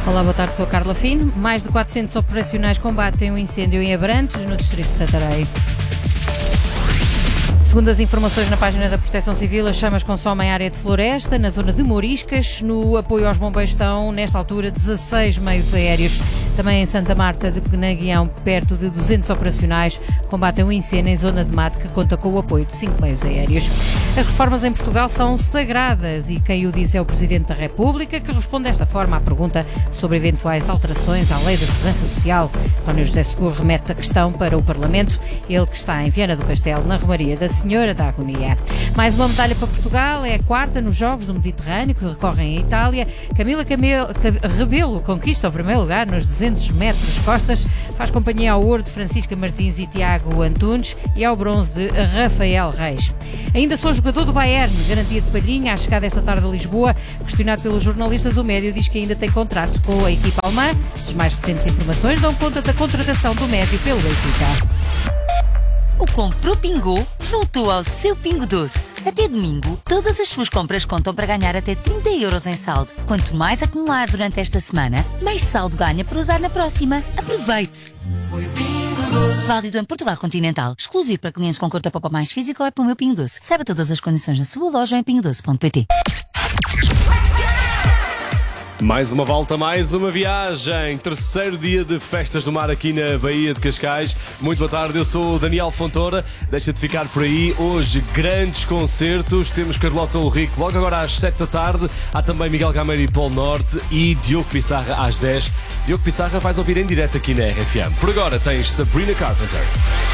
Olá, boa tarde, sou a Carla Fino. Mais de 400 operacionais combatem um incêndio em Abrantes, no distrito de Santarém. Segundo as informações na página da Proteção Civil, as chamas consomem a área de floresta, na zona de Mouriscas. No apoio aos bombeiros estão, nesta altura, 16 meios aéreos. Também em Santa Marta de Penaguião, perto de 200 operacionais, combatem um incêndio em zona de mate que conta com o apoio de 5 meios aéreos. As reformas em Portugal são sagradas e quem o diz é o Presidente da República, que responde desta forma à pergunta sobre eventuais alterações à Lei da Segurança Social. António José Seguro remete a questão para o Parlamento, ele que está em Viana do Castelo, na Romaria da Senhora da Agonia. Mais uma medalha para Portugal, é a quarta nos Jogos do Mediterrâneo, que decorrem em Itália. Camila Rebelo conquista o primeiro lugar nos 200 metros costas, faz companhia ao ouro de Francisca Martins e Tiago Antunes e ao bronze de Rafael Reis. Ainda sou jogador do Bayern, garantia de Palhinha, à chegada esta tarde a Lisboa. Questionado pelos jornalistas, o médio diz que ainda tem contrato com a equipa alemã. As mais recentes informações dão conta da contratação do médio pelo Benfica. O Comprou Pingou voltou ao seu Pingo Doce. Até domingo, todas as suas compras contam para ganhar até 30 euros em saldo. Quanto mais acumular durante esta semana, mais saldo ganha para usar na próxima. Aproveite! Foi o Pingo Doce. Válido em Portugal Continental. Exclusivo para clientes com conta Poupa Mais Física ou é para o meu Pingo Doce. Saiba todas as condições na sua loja em pingodoce.pt. Mais uma volta, mais uma viagem. Terceiro dia de Festas do Mar aqui na Baía de Cascais. Muito boa tarde, eu sou o Daniel Fontoura. Deixa de ficar por aí. Hoje, grandes concertos. Temos Carlota Ulrico logo agora às 7 da tarde. Há também Miguel Gameiro e Polo Norte e Diogo Pissarra às 10. Diogo Pissarra vais ouvir em direto aqui na RFM. Por agora tens Sabrina Carpenter.